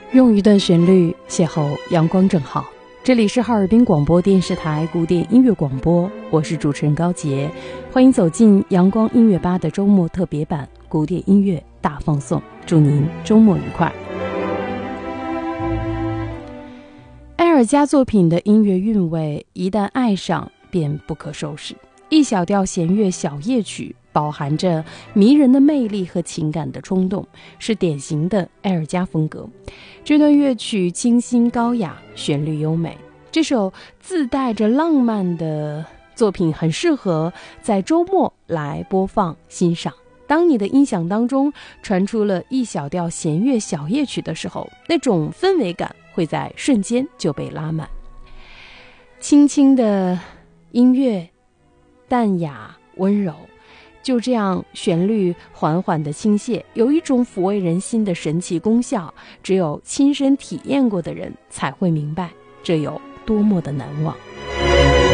用一段旋律邂逅阳光正好。这里是哈尔滨广播电视台古典音乐广播，我是主持人高洁，欢迎走进阳光音乐吧的周末特别版古典音乐大放送，祝您周末愉快。埃尔加作品的音乐韵味一旦爱上便不可收拾。一小调弦乐小夜曲饱含着迷人的魅力和情感的冲动，是典型的埃尔加风格。这段乐曲清新高雅，旋律优美。这首自带着浪漫的作品很适合在周末来播放欣赏。当你的音响当中传出了一小调弦乐小夜曲的时候，那种氛围感会在瞬间就被拉满。轻轻的音乐，淡雅温柔，就这样旋律缓缓的倾泻，有一种抚慰人心的神奇功效，只有亲身体验过的人才会明白这有多么的难忘。